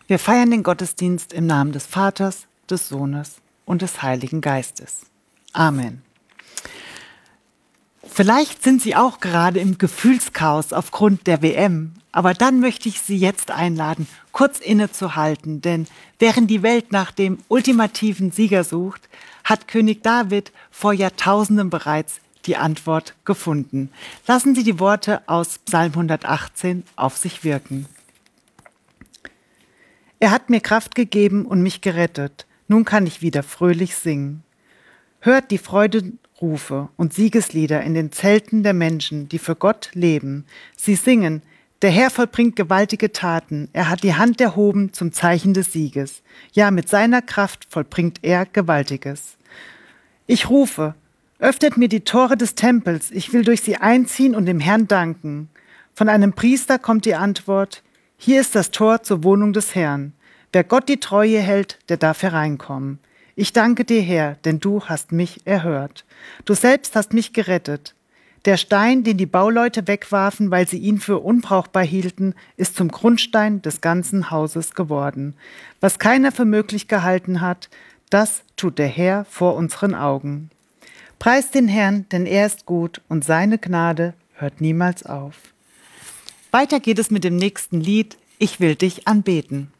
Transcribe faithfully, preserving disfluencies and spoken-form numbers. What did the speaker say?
Wir feiern den Gottesdienst im Namen des Vaters, des Sohnes und des Heiligen Geistes. Amen. Vielleicht sind Sie auch gerade im Gefühlschaos aufgrund der W M, aber dann möchte ich Sie jetzt einladen, kurz innezuhalten, denn während die Welt nach dem ultimativen Sieger sucht, hat König David vor Jahrtausenden bereits die Antwort gefunden. Lassen Sie die Worte aus Psalm hundertachtzehn auf sich wirken. Er hat mir Kraft gegeben und mich gerettet. Nun kann ich wieder fröhlich singen. Hört die Freuderufe und Siegeslieder in den Zelten der Menschen, die für Gott leben. Sie singen, der Herr vollbringt gewaltige Taten. Er hat die Hand erhoben zum Zeichen des Sieges. Ja, mit seiner Kraft vollbringt er Gewaltiges. Ich rufe, öffnet mir die Tore des Tempels. Ich will durch sie einziehen und dem Herrn danken. Von einem Priester kommt die Antwort, hier ist das Tor zur Wohnung des Herrn. Wer Gott die Treue hält, der darf hereinkommen. Ich danke dir, Herr, denn du hast mich erhört. Du selbst hast mich gerettet. Der Stein, den die Bauleute wegwarfen, weil sie ihn für unbrauchbar hielten, ist zum Grundstein des ganzen Hauses geworden. Was keiner für möglich gehalten hat, das tut der Herr vor unseren Augen. Preist den Herrn, denn er ist gut und seine Gnade hört niemals auf. Weiter geht es mit dem nächsten Lied, Ich will dich anbeten.